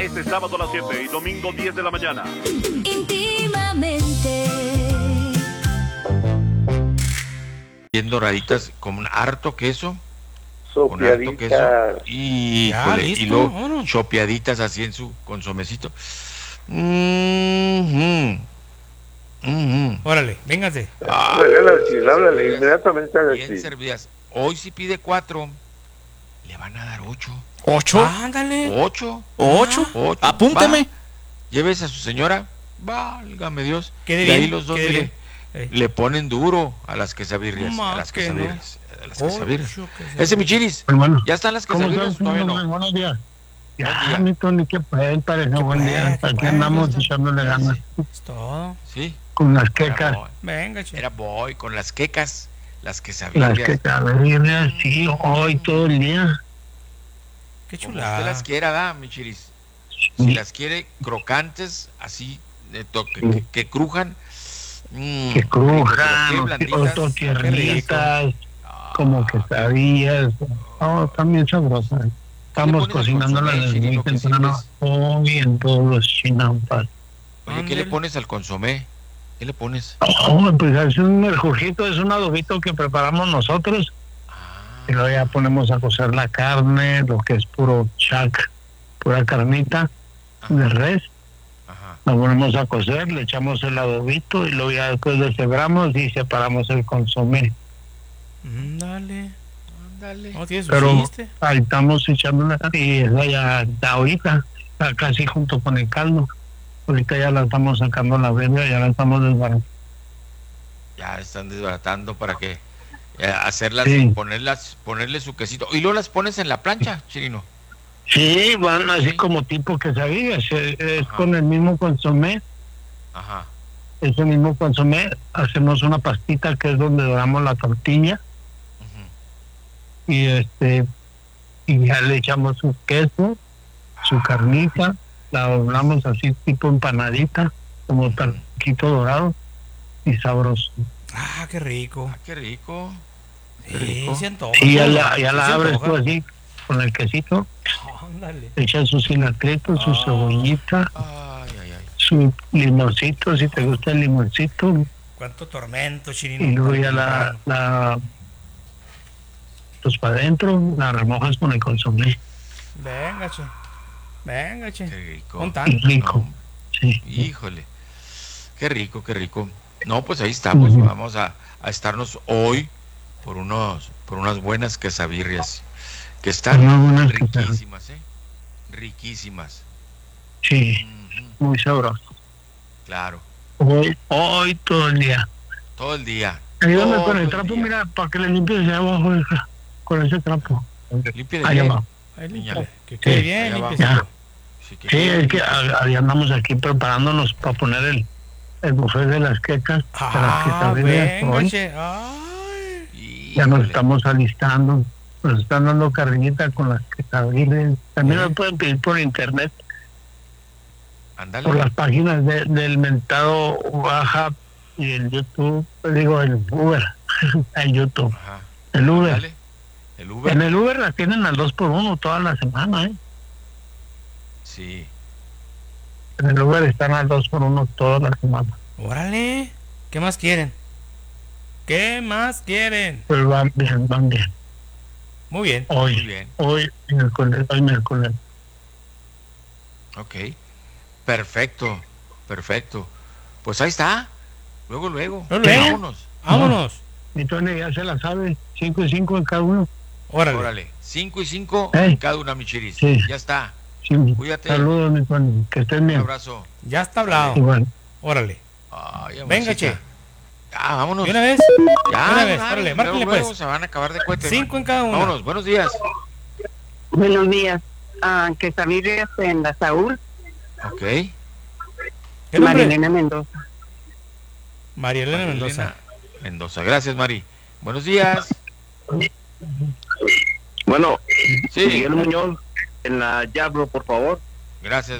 Este sábado a las 7 y domingo 10 de la mañana. Íntimamente. Bien doraditas con un harto queso. Con harto queso. Sopiaditas. Híjole, listo, y luego vámonos. chopeaditas así en su consomecito. Mhm. Órale, véngase. Háblale, inmediatamente a Bien decir. servidas. Hoy si pide 4, le van a dar 8. ¿8? Ándale. 8. 8. 8. Apúnteme. Llévese a su señora. Válgame Dios. Quede De ahí bien, los dos, quede mire, bien. le ponen duro a las quesabirrias. Más A las que no. quesabirrias. A las quesabirrias. 8 Ese Michiris. Bueno, ¿Ya están las ¿cómo quesabirrias? están? Todavía no. Buenos días. Buen Ya, día. mi Tony, que puede, parece Que buen día. puede, Aquí andamos ya está. echándole ganas Es todo. Sí. con las Era quecas. boy. Venga, che. Era boy con las quecas. Las Las quesabirrias. quecas, sí, hoy todo el día. Qué Como chulada. usted las quiera, ¿da, Michiris? Si Sí. las quiere crocantes, así, que crujan. Que crujan, rico, que las quiere otros blanditas. tiernitas, Ah, como quesadillas. Oh, también sabrosas. Estamos pones al cocinándolas consomé, desde muy Chirino, que temprano. sirves? Hoy en todos los chinampas. Oye, ¿qué le pones al consomé? ¿Qué le pones? Oh, pues es un merjurjito, es un adobito que preparamos nosotros. Ah, Y luego ya ponemos a cocer la carne, lo que es puro chac, pura carnita de res. ajá. La ponemos a cocer, le echamos el adobito y luego ya después deshebramos y separamos el consomé. Dale. Ándale. No tienes Pero su chiste. ahí estamos echándola y esa ya está ahorita, está casi junto con el caldo. Ahorita ya la estamos sacando la verga, ya la estamos desbaratando. Ya están desbaratando para que hacerlas, Sí. ponerle su quesito. Y luego las pones en la plancha, Chirino. Sí, van así Sí. como tipo quesadillas, es Ajá. con el mismo consomé. Ajá. Ese mismo consomé, hacemos una pastita que es donde doramos la tortilla Ujú. y ya le echamos su queso, su carnita, la doblamos así tipo empanadita, como taquito dorado y sabroso. Ah, qué rico. Ah, qué rico. Qué Sí, rico. se antoja. Y ya Sí la se abres antoja. tú así con el quesito, Ándale. echas su cilantrito, su cebollita, Ay, ay, ay. su limoncito, si te gusta el limoncito, Cuánto tormento, Chirino. y luego tan ya temprano. pues para adentro la remojas con el consomé. Venga, che. Venga, che. Qué rico. Con Y tan. rico, No, sí. híjole. Qué rico, qué rico. No, pues ahí estamos. Ujú. Vamos a estarnos hoy por unas buenas quesabirrias que están Unas buenas quesadillas. riquísimas, riquísimas. Sí, Ujú, muy sabroso. claro. Hoy todo el día. Todo el día. Ayúdame todo con el el trapo, día. mira, para que le limpies allá abajo, hija, con ese trapo. Límpiale Allá bien. abajo. Ahí Niña. límpiale, que quede Sí, bien, allá abajo. limpiecito. Sí, Sí, quede es que bien. ahí andamos aquí preparándonos para poner el buffet de las quecas, de las Ah, quesadillas venga, hoy. che. Ay. Ya nos Híjole. estamos alistando, nos están dando carnita con las quesadillas. También ¿Eh? lo pueden pedir por internet, Ándale. por las páginas del mentado WhatsApp y el YouTube, digo el Uber, el YouTube, Ajá. el Uber. Ándale. El Uber. En el Uber las tienen al 2x1 toda la semana, ¿eh? Sí. En el Uber están al 2x1 toda la semana. Órale. ¿Qué más quieren? ¿Qué más quieren? Pues van bien, van bien. Muy bien. Hoy, Muy bien. hoy miércoles. Ok. Perfecto. Perfecto. Pues ahí está. Luego. Luego. Vámonos. Vámonos. Mi Tony ya se la sabe, 5 y 5 en cada uno. Órale. Órale. 5 y 5 Ey. cada una, Michiris. Sí. Ya está. Sí, Cuídate. saludos, mi Tony, que estén Un bien. abrazo. Ya está hablado. Igual. Órale. Ay, Venga, amorcita. che. Ya, vámonos. ¿De una vez? Ya, de una vez, dale, órale, luego, márquenle luego pues. se van a acabar de cohete. 5 en cada uno. Vámonos, buenos días. Buenos días. Quesadillas en la Saúl, Ok. ¿Qué nombre? Marilena Mendoza. María Elena Mendoza. Marilena Mendoza. Gracias, Mari. Buenos días. Bueno, Sí. Miguel Muñoz, en la Yabro, por favor. Gracias.